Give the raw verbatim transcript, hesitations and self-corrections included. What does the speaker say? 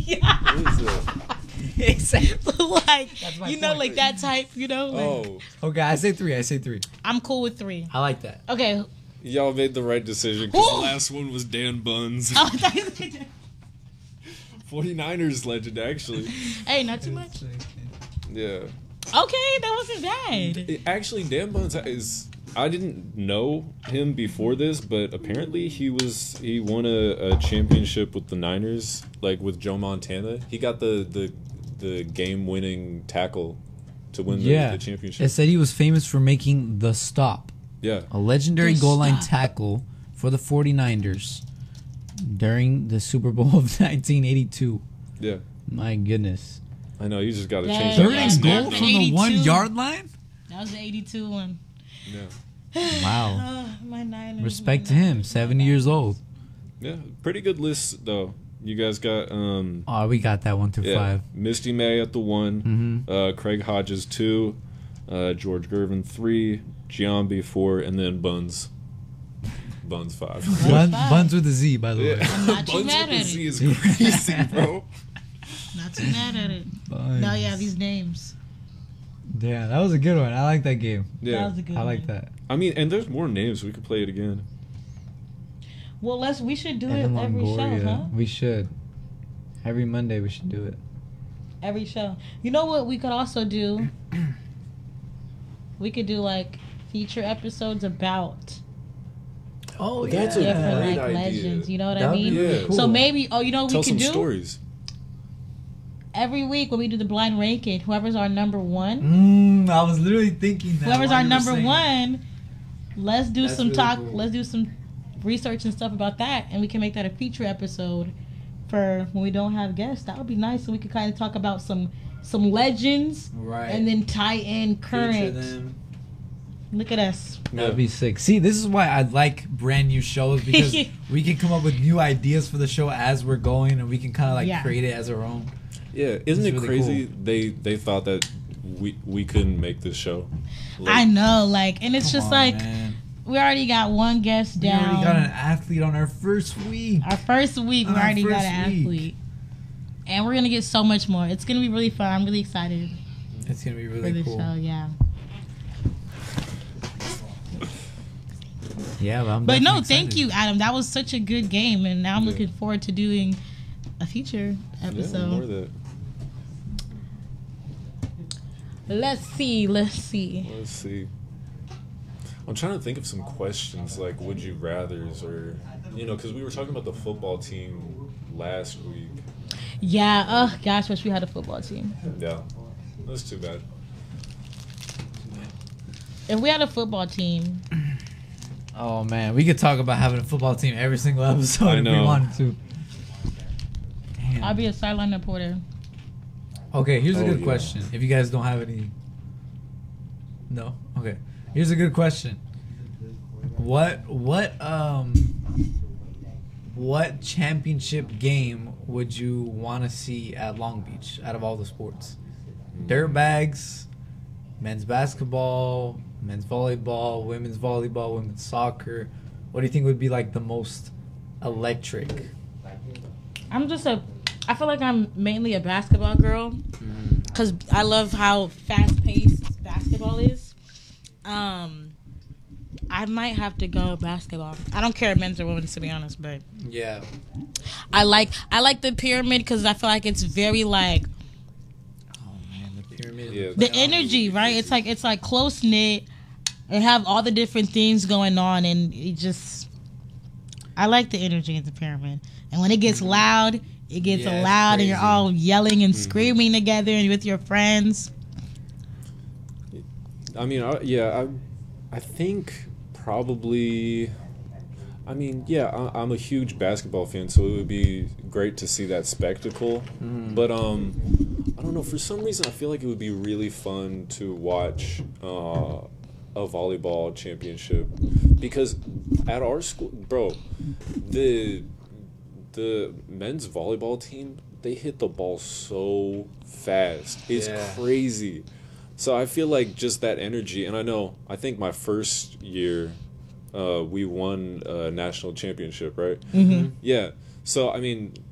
Who is it? Exactly. Like, you know, point. like that type, you know? Like, Oh, Okay, I say three. I say three. I'm cool with three. I like that. Okay. y'all made the right decision because the Ooh. last one was Dan Buns. Oh, I thought you said- 49ers legend, actually. hey, not too much. Yeah. Okay, that wasn't bad. It- actually, Dan Buns is. I didn't know him before this, but apparently he was he won a, a championship with the Niners, like with Joe Montana. He got the the, the game winning tackle to win the, Yeah. the championship. It said he was famous for making the stop, Yeah. a legendary The goal line stop. tackle for the 49ers during the Super Bowl of nineteen eighty-two. Yeah. My goodness. I know, you just got to Yeah. change Third that. and last goal name, from though. the one eighty-two. yard line? That was the eighty-two one. Yeah. Wow. Oh, my Niners. Respect my to him, Niners, seventy my years Niners. old. Yeah. Pretty good list, though. You guys got um Oh, we got that one through yeah, five. Misty May at the one, Mm-hmm. uh, Craig Hodges two, uh, George Gervin three, Giambi four, and then Buns. Buns five. Bun, five. buns with a Z, by the way. Yeah. not too Buns mad with at the Z it. is crazy, bro. Not too mad at it. Buns. Now you have these names. Damn, that was a good one. I like that game. That Yeah. was a good I like one. that. I mean, and there's more names. We could play it again. Well, let's. We should do Evan it every Longoria. show, huh? We should. Every Monday we should do it. Every show. You know what we could also do? We could do like feature episodes about Oh, That's a yeah. different great like idea. legends. You know what I That'd be mean? really cool. So maybe. Oh, you know what Tell we some could do? stories. Every week when we do the blind ranking, whoever's our number one, Mm, I was literally thinking that. whoever's while our you were number saying it. one, let's do That's some really talk. cool. Let's do some research and stuff about that, and we can make that a feature episode for when we don't have guests. That would be nice, so we could kind of talk about some some legends, Right. and then tie in Feature current. them. Look at us. That'd be sick. See, this is why I like brand new shows because we can come up with new ideas for the show as we're going, and we can kind of like Yeah. create it as our own. Yeah, isn't It's it really crazy? They they thought that we we couldn't make this show. Like, I know, like, and it's Come just on, like man. we already got one guest We down. already got an athlete on our first week. Our first week, we Our already got first an week. athlete, and we're gonna get so much more. It's gonna be really fun. I'm really excited It's gonna be for really this cool. show. Yeah. Yeah, but, I'm But no, definitely thank excited. you, Adam. That was such a good game, and now I'm Yeah. looking forward to doing a feature yeah, episode. more of that. Let's see. Let's see. Let's see. I'm trying to think of some questions like would you rather's or you know because we were talking about the football team last week. Yeah. Oh gosh, wish we had a football team. Yeah, that's too bad. If we had a football team, Oh man, we could talk about having a football team every single episode I if we know. wanted to. Damn. I'll be a sideline reporter. Okay, here's a Oh, good yeah. question. If you guys don't have any, no. Okay, here's a good question. What what um what championship game would you want to see at Long Beach out of all the sports? Dirt bags, men's basketball, men's volleyball, women's volleyball, women's soccer. What do you think would be like the most electric? I'm just a. I feel like I'm mainly a basketball girl because I love how fast paced basketball is. Um, I might have to go basketball. I don't care if men's or women's to be honest, but Yeah. I like I like the pyramid because I feel like it's very like Oh man, the pyramid. Yeah. the energy, right? It's like it's like close knit. They have all the different things going on, and it just I like the energy of the pyramid. And when it gets loud, it gets Yeah, it's loud, and you're crazy. all yelling and screaming together and with your friends. I mean, I, yeah, I I think probably. I mean, yeah, I, I'm a huge basketball fan, so it would be great to see that spectacle. But um, I don't know. For some reason, I feel like it would be really fun to watch uh, a volleyball championship because at our school, bro, the the men's volleyball team, they hit the ball so fast. It's Yeah. crazy. So I feel like just that energy, and I know, I think my first year, uh, we won a national championship, right? Mm-hmm. Yeah. So I mean,